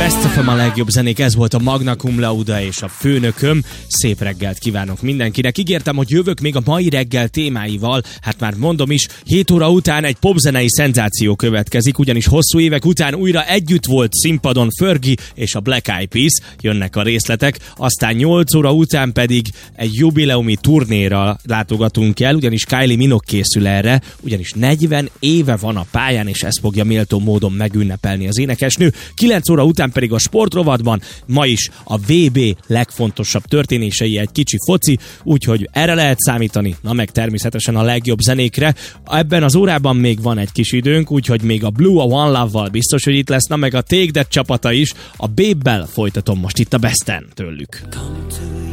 Best FM a legjobb zenék, ez volt a Magna Cum Laude és a főnököm. Szép reggelt kívánok mindenkinek. Ígértem, hogy jövök még a mai reggel témáival, hát már mondom is, 7 óra után egy popzenei szenzáció következik, ugyanis hosszú évek után újra együtt volt színpadon Fergie és a Black Eyed Peas, jönnek a részletek, aztán 8 óra után pedig egy jubileumi turnéra látogatunk el, ugyanis Kylie Minogue készül erre, ugyanis 40 éve van a pályán, és ezt fogja méltó módon megünnepelni az énekesnő. 9 óra után pedig a sportrovatban ma is a VB legfontosabb történései, egy kicsi foci, úgyhogy erre lehet számítani, na meg természetesen a legjobb zenékre. Ebben az órában még van egy kis időnk, úgyhogy még a Blue, a One Love-val biztos, hogy itt lesz, na meg a Take That csapata is. A Babe-bel folytatom most itt a Besten tőlük.